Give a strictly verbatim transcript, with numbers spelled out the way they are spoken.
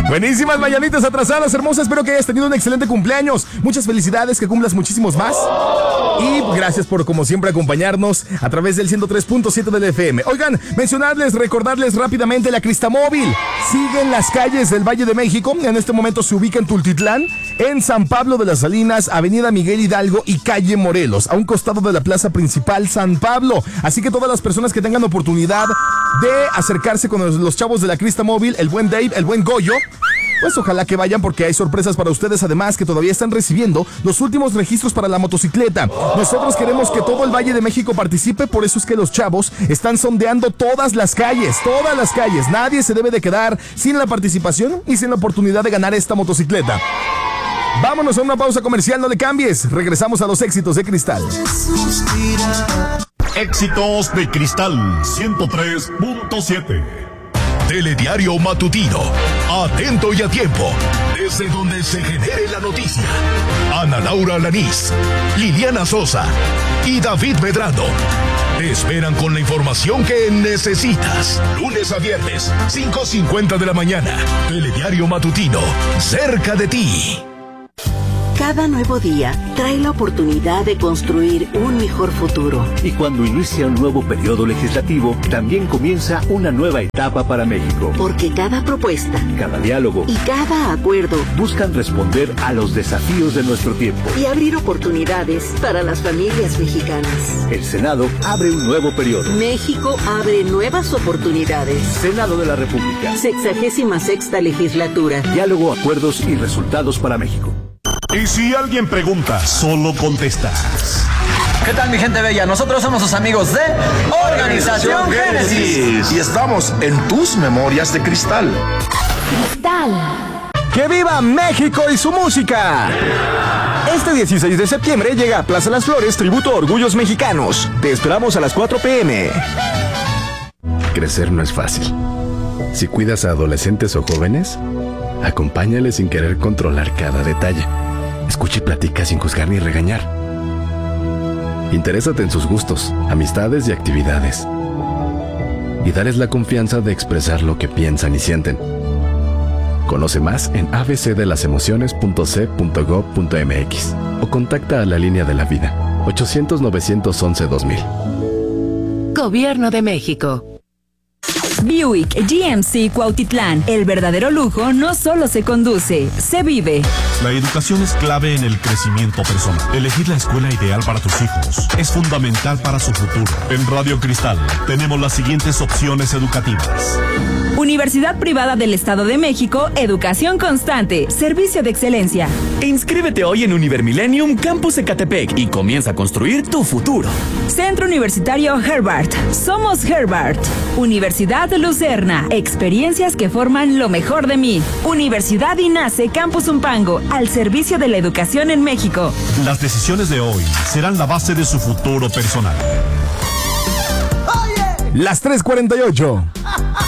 Buenísimas mañanitas atrasadas, hermosas. Espero que hayas tenido un excelente cumpleaños. Muchas felicidades, que cumplas muchísimos más. Y gracias por, como siempre, acompañarnos a través del ciento tres punto siete del F M. Oigan, mencionarles, recordarles rápidamente la Cristamóvil. Sigue en las calles del Valle de México. En este momento se ubica en Tultitlán, en San Pablo de las Salinas, Avenida Miguel Hidalgo y Calle Morelos, a un costado de la plaza principal San Pablo. Así que todas las personas que tengan oportunidad de acercarse con los, los chavos de la Cristamóvil, el buen Dave, el buen Goyo, pues ojalá que vayan, porque hay sorpresas para ustedes, además que todavía están recibiendo los últimos registros para la motocicleta. Nosotros queremos que todo el Valle de México participe, por eso es que los chavos están sondeando todas las calles, todas las calles. Nadie se debe de quedar sin la participación y sin la oportunidad de ganar esta motocicleta. Vámonos a una pausa comercial, no le cambies. Regresamos a los éxitos de Cristal. Éxitos de Cristal ciento tres punto siete. Telediario matutino, atento y a tiempo, desde donde se genere la noticia. Ana Laura Lanís, Liliana Sosa y David Medrano te esperan con la información que necesitas. Lunes a viernes, cinco cincuenta de la mañana. Telediario matutino, cerca de ti. Cada nuevo día trae la oportunidad de construir un mejor futuro. Y cuando inicia un nuevo periodo legislativo, también comienza una nueva etapa para México. Porque cada propuesta, cada diálogo y cada acuerdo buscan responder a los desafíos de nuestro tiempo y abrir oportunidades para las familias mexicanas. El Senado abre un nuevo periodo. México abre nuevas oportunidades. Senado de la República. Sexagésima sexta legislatura. Diálogo, acuerdos y resultados para México. Y si alguien pregunta, solo contestas. ¿Qué tal, mi gente bella? Nosotros somos sus amigos de Organización Génesis. Y estamos en tus memorias de cristal. Cristal. ¡Que viva México y su música! Este dieciséis de septiembre llega a Plaza Las Flores tributo a Orgullos Mexicanos. Te esperamos a las cuatro pe eme. Crecer no es fácil. Si cuidas a adolescentes o jóvenes, acompáñales sin querer controlar cada detalle. Escucha y platica sin juzgar ni regañar. Interésate en sus gustos, amistades y actividades. Y dales la confianza de expresar lo que piensan y sienten. Conoce más en a b c de las emociones punto c punto gob punto m x o contacta a la línea de la vida ochocientos, novecientos once, dos mil. Gobierno de México. Buick G M C Cuautitlán. El verdadero lujo no solo se conduce, se vive. La educación es clave en el crecimiento personal. Elegir la escuela ideal para tus hijos es fundamental para su futuro. En Radio Cristal tenemos las siguientes opciones educativas. Universidad Privada del Estado de México, educación constante, servicio de excelencia. Inscríbete hoy en Univermillennium Campus Ecatepec y comienza a construir tu futuro. Centro Universitario Herbart. Somos Herbart. Universidad Lucerna. Experiencias que forman lo mejor de mí. Universidad INACE Campus Umpango, al servicio de la educación en México. Las decisiones de hoy serán la base de su futuro personal. Las tres cuarenta y ocho.